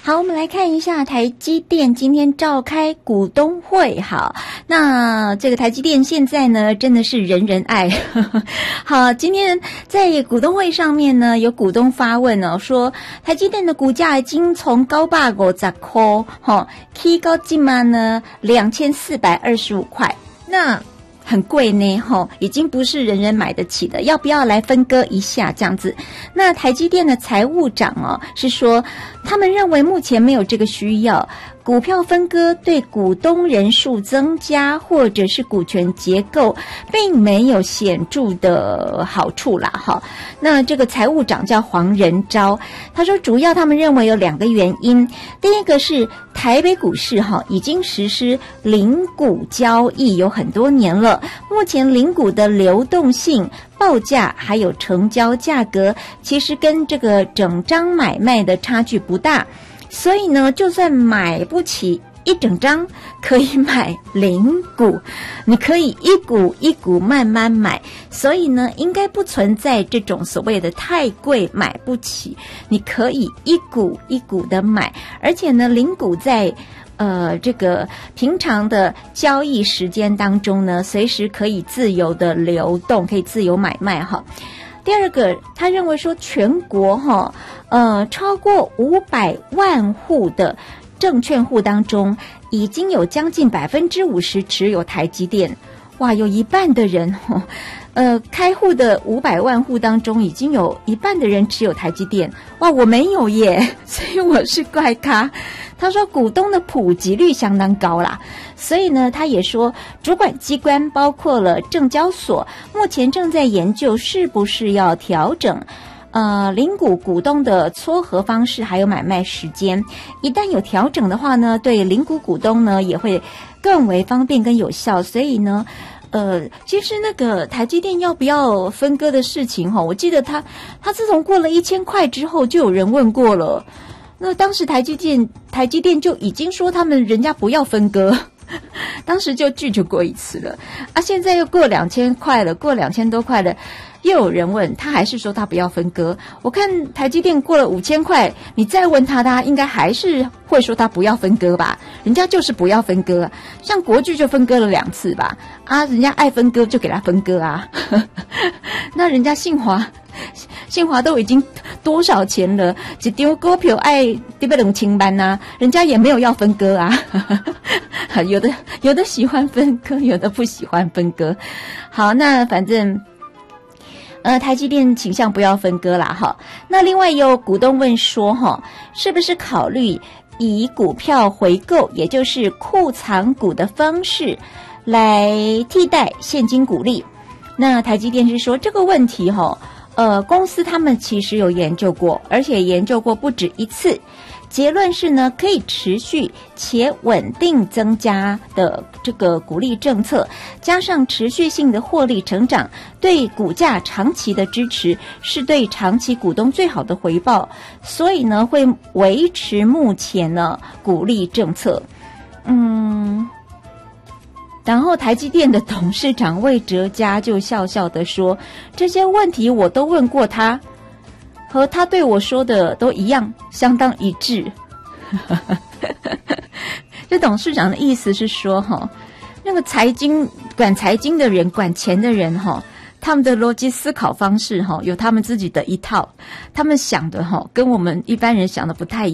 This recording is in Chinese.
好，我们来看一下台积电今天召开股东会。好，那这个台积电现在呢，真的是人人爱。好，今天在股东会上面呢，有股东发问哦，说台积电的股价已经从950块，起到今嘛呢2425块，那很贵呢，已经不是人人买得起的，要不要来分割一下这样子？那台积电的财务长是说，他们认为目前没有这个需要，股票分割对股东人数增加或者是股权结构并没有显著的好处啦。那这个财务长叫黄仁昭，他说主要他们认为有2个原因，第一个是台北股市已经实施零股交易有很多年了，目前零股的流动性、报价还有成交价格其实跟这个整张买卖的差距不大，所以呢，就算买不起一整张，可以买零股，你可以一股一股慢慢买，所以呢，应该不存在这种所谓的太贵买不起，你可以一股一股的买，而且呢，零股在这个平常的交易时间当中呢，随时可以自由的流动，可以自由买卖哈。第二个，他认为说全国超过500万户的证券户当中，已经有将近50%持有台积电。哇，有一半的人开户的500万户当中，已经有一半的人持有台积电。哇，我没有耶，所以我是怪咖。他说股东的普及率相当高啦，所以呢，他也说主管机关包括了证交所，目前正在研究是不是要调整零股股东的撮合方式还有买卖时间，一旦有调整的话呢，对零股股东呢也会更为方便跟有效。所以呢其实那个台积电要不要分割的事情我记得他自从过了1000块之后，就有人问过了。那当时台积电就已经说他们人家不要分割，当时就拒绝过一次了啊，现在又过2000块了，过2000多块了，又有人问他，还是说他不要分割。我看台积电过了5000块，你再问他应该还是会说他不要分割吧，人家就是不要分割。像国巨就分割了2次吧，啊，人家爱分割就给他分割啊。那人家信华都已经多少钱了，一张股票爱对不2000万啊，人家也没有要分割啊。有的喜欢分割，有的不喜欢分割。好，那反正台积电倾向不要分割啦哈。那另外有股东问说是不是考虑以股票回购，也就是库藏股的方式来替代现金股利？那台积电是说这个问题公司他们其实有研究过，而且研究过不止一次。结论是呢，可以持续且稳定增加的这个股利政策，加上持续性的获利成长，对股价长期的支持，是对长期股东最好的回报。所以呢，会维持目前呢股利政策。然后台积电的董事长魏哲嘉就笑笑地说，这些问题我都问过他，和他对我说的都一样，相当一致。这董事长的意思是说那个管财经的人，管钱的人他们的逻辑思考方式有他们自己的一套，他们想的跟我们一般人想的不太一样。